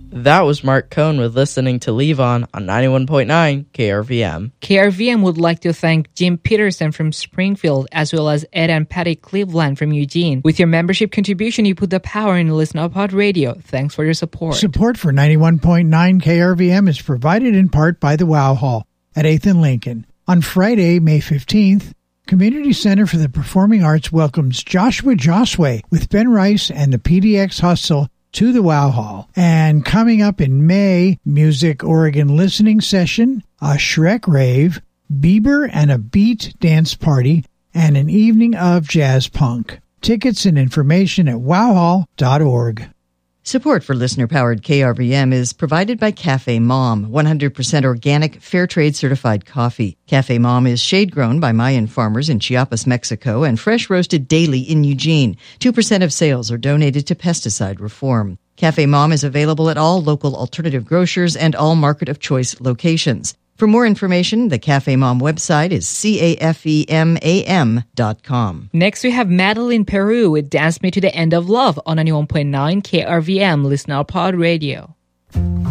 That was Mark Cohn with Listening to Levon on 91.9 KRVM. KRVM would like to thank Jim Peterson from Springfield as well as Ed and Patty Cleveland from Eugene. With your membership contribution, you put the power in Listen Up Pod Radio. Thanks for your support. Support for 91.9 KRVM is provided in part by the Wow Hall at 8th and Lincoln. On Friday, May 15th, Community Center for the Performing Arts welcomes Joshua Josway with Ben Rice and the PDX Hustle to the Wow Hall. And coming up in May, Music Oregon Listening Session, a Shrek Rave, Bieber and a Beat Dance Party, and an evening of jazz punk. Tickets and information at wowhall.org. Support for listener-powered KRVM is provided by Cafe Mom, 100% organic, fair trade certified coffee. Cafe Mom is shade-grown by Mayan farmers in Chiapas, Mexico, and fresh roasted daily in Eugene. 2% of sales are donated to pesticide reform. Cafe Mom is available at all local alternative grocers and all market of choice locations. For more information, the Cafe Mom website is cafemam.com. Next, we have Madeline Peru with Dance Me to the End of Love on 91.9 KRVM Listener Pod Radio.